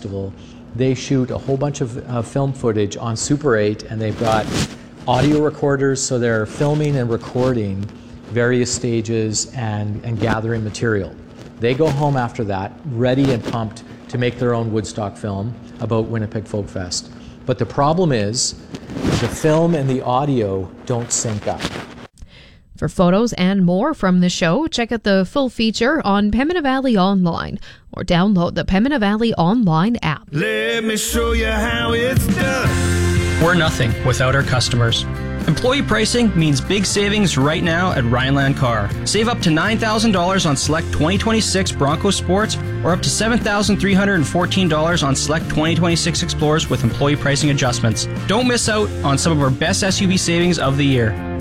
Festival, they shoot a whole bunch of film footage on Super 8, and they've got audio recorders, so they're filming and recording various stages and gathering material. They go home after that, ready and pumped to make their own Woodstock film about Winnipeg Folk Fest. But the problem is, the film and the audio don't sync up. For photos and more from the show, check out the full feature on Pembina Valley Online or download the Pembina Valley Online app. Let me show you how it's done. We're nothing without our customers. Employee pricing means big savings right now at Rhineland Car. Save up to $9,000 on select 2026 Bronco Sports or up to $7,314 on select 2026 Explorers with employee pricing adjustments. Don't miss out on some of our best SUV savings of the year.